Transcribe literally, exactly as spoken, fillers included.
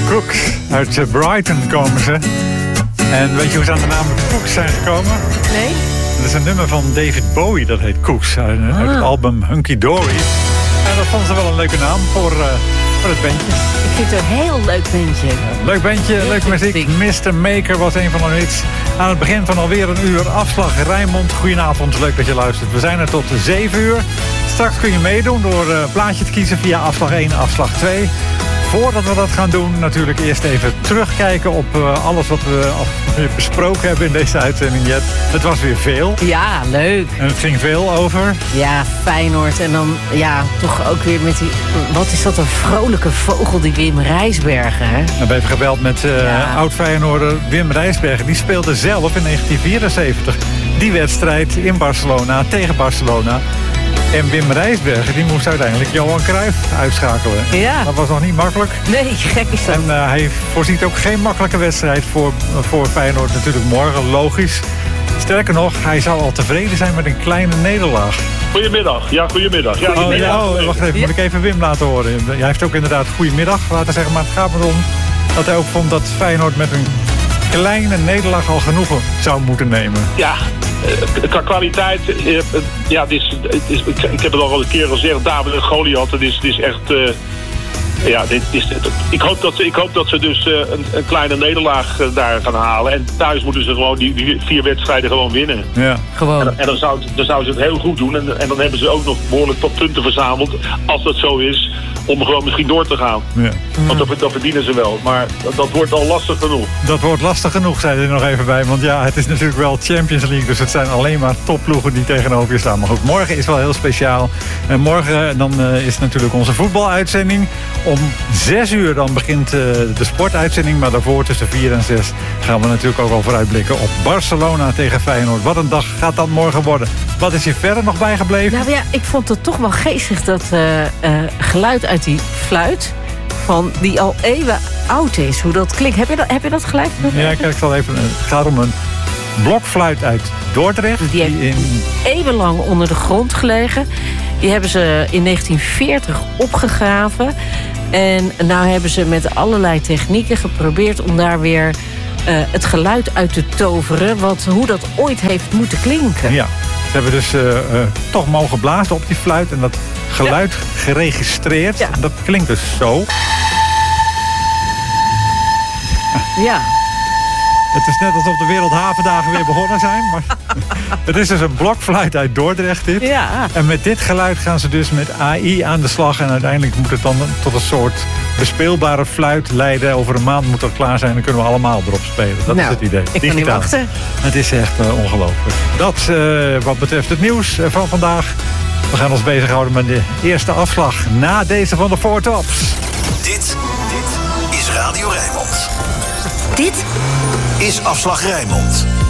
Cooks. Uit uh, Brighton komen ze. En weet je hoe ze aan de naam Cooks zijn gekomen? Nee. Dat is een nummer van David Bowie, dat heet Cooks. Uit, ah. uit het album Hunky Dory. En dat vonden ze wel een leuke naam voor, uh, voor het bandje. Ik vind het een heel leuk bandje. Ja, leuk bandje, heel leuke muziek. mister Maker was een van de hits. Aan het begin van alweer een uur afslag Rijnmond. Goedenavond, leuk dat je luistert. We zijn er tot zeven uur. Straks kun je meedoen door een uh, plaatje te kiezen via afslag één, afslag twee. Voordat we dat gaan doen, natuurlijk eerst even terugkijken op uh, alles wat we al besproken hebben in deze uitzending. Jet. Het was weer veel. Ja, leuk. En het ging veel over. Ja, Feyenoord. En dan ja, toch ook weer met die... Wat is dat, een vrolijke vogel, die Wim Rijsbergen, hè? We hebben even gebeld met uh, ja. oud-Feyenoorder Wim Rijsbergen. Die speelde zelf in negentien vierenzeventig die wedstrijd in Barcelona tegen Barcelona. En Wim Rijsbergen die moest uiteindelijk Johan Cruijff uitschakelen. Ja. Dat was nog niet makkelijk. Nee, gek is dat. En uh, hij voorziet ook geen makkelijke wedstrijd voor, voor Feyenoord natuurlijk morgen, logisch. Sterker nog, hij zou al tevreden zijn met een kleine nederlaag. Goedemiddag, ja, goedemiddag. Ja, oh, ja, oh, wacht even, moet ik even Wim laten horen. Hij heeft ook inderdaad goedemiddag laten zeggen, maar het gaat erom dat hij ook vond dat Feyenoord met een kleine nederlaag al genoegen zou moeten nemen. Ja. Qua kwaliteit, ja, het is, het is, ik heb het al wel een keer gezegd, David en Goliath, het is, het is echt, uh, ja, dit is, ik, hoop dat, ik hoop dat ze dus uh, een, een kleine nederlaag uh, daar gaan halen. En thuis moeten ze gewoon die, die vier wedstrijden gewoon winnen. Ja, gewoon. En, en dan, zou, dan zou ze het heel goed doen. En, en dan hebben ze ook nog behoorlijk tot punten verzameld, als dat zo is, om gewoon misschien door te gaan. Ja. Want dat, dat verdienen ze wel. Maar dat, dat wordt al lastig genoeg. Dat wordt lastig genoeg, zei hij er nog even bij. Want ja, het is natuurlijk wel Champions League. Dus het zijn alleen maar topploegen die tegenover je staan. Maar goed, morgen is wel heel speciaal. En morgen dan uh, is natuurlijk onze voetbaluitzending. Om zes uur dan begint uh, de sportuitzending. Maar daarvoor tussen vier en zes gaan we natuurlijk ook al vooruitblikken op Barcelona tegen Feyenoord. Wat een dag gaat dat morgen worden. Wat is hier verder nog bijgebleven? Nou ja, ik vond het toch wel geestig dat uh, uh, geluid uit die fluit, van die al eeuwen oud is, hoe dat klinkt. Heb je dat, heb je dat gelijk? Ja, kijk, ik zal even. Het gaat om een blokfluit uit Dordrecht. Die heeft in... eeuwenlang onder de grond gelegen. Die hebben ze in negentien veertig opgegraven. En nou hebben ze met allerlei technieken geprobeerd om daar weer uh, het geluid uit te toveren, wat, hoe dat ooit heeft moeten klinken. Ja, ze hebben dus uh, uh, toch mogen blazen op die fluit en dat geluid ja. geregistreerd. Ja. Dat klinkt dus zo. Ja. Het is net alsof de Wereldhavendagen weer begonnen zijn. Maar het is dus een blokfluit uit Dordrecht dit. Ja. En met dit geluid gaan ze dus met A I aan de slag. En uiteindelijk moet het dan tot een soort bespeelbare fluit leiden. Over een maand moet dat klaar zijn. Dan kunnen we allemaal erop spelen. Dat nou, is het idee. Ik kan niet wachten. Het is echt uh, ongelooflijk. Dat uh, wat betreft het nieuws uh, van vandaag. We gaan ons bezighouden met de eerste afslag na deze van de Four Tops. Dit, dit is Radio Rijnmond. Dit is Afslag Rijnmond.